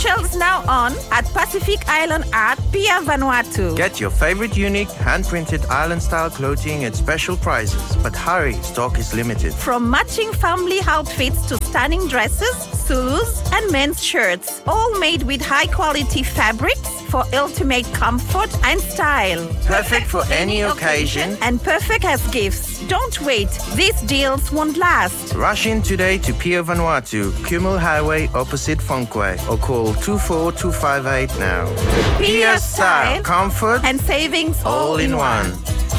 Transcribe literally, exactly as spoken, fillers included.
Specials now on at Pacific Island Art, Pia Vanuatu. Get your favorite unique hand-printed island-style clothing at special prices. But hurry, stock is limited. From matching family outfits to stunning dresses, sulus, and men's shirts, all made with high-quality fabrics for ultimate comfort and style. Perfect for any occasion and perfect as gifts. Don't wait. These deals won't last. Rush in today to Pia Vanuatu, Kumul Highway opposite Funkwe, or call two four two five eight now. Pia style, comfort, and savings all in one.